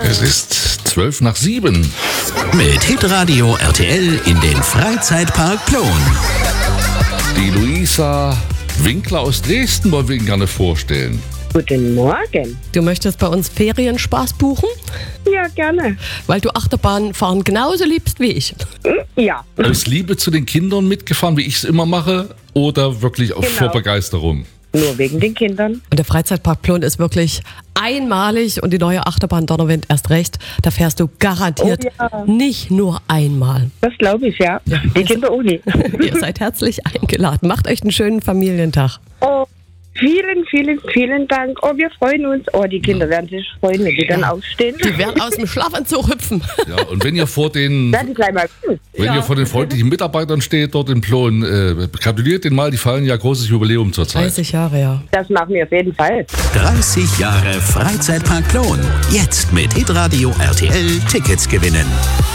Es ist 7:12. Mit Hitradio RTL in den Freizeitpark Plon. Die Luisa Winkler aus Dresden wollen wir Ihnen gerne vorstellen. Guten Morgen. Du möchtest bei uns Ferienspaß buchen? Ja, gerne. Weil du Achterbahnfahren genauso liebst wie ich. Ja, Aus Liebe zu den Kindern mitgefahren, wie ich es immer mache, oder wirklich vor Begeisterung? nur wegen den Kindern. Und der Freizeitpark Plon ist wirklich einmalig und die neue Achterbahn Donnerwind erst recht. Da fährst du garantiert nicht nur einmal. Das glaube ich, ja. Die Kinder auch nicht. Ihr seid herzlich eingeladen. Macht euch einen schönen Familientag. Oh, vielen, vielen, vielen Dank. Oh, wir freuen uns. Oh, die Kinder werden sich freuen, wenn die dann aufstehen. Die werden aus dem Schlafanzug hüpfen. Ja, und wenn ihr vor den, Werden gleich mal gut. ihr vor den freundlichen Mitarbeitern steht dort in Plon, gratuliert denen mal, die feiern ja großes Jubiläum zurzeit. 30 Jahre, ja. Das machen wir auf jeden Fall. 30 Jahre Freizeitpark Plon. Jetzt mit Hitradio RTL Tickets gewinnen.